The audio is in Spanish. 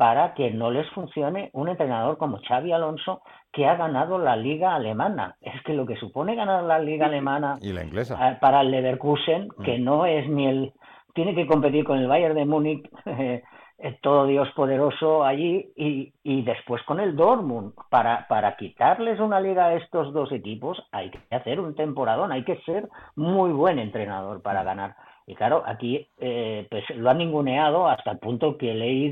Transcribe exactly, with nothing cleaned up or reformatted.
para que no les funcione un entrenador como Xavi Alonso, que ha ganado la liga alemana. Es que lo que supone ganar la liga Sí, sí. alemana Y la inglesa. eh, para el Leverkusen, Mm. que no es ni el... Tiene que competir con el Bayern de Múnich, eh, eh, todo Dios poderoso allí, y, y después con el Dortmund. Para, para quitarles una liga a estos dos equipos hay que hacer un temporadón, hay que ser muy buen entrenador para Mm. ganar. Y claro, aquí eh, pues lo han ninguneado hasta el punto que he leído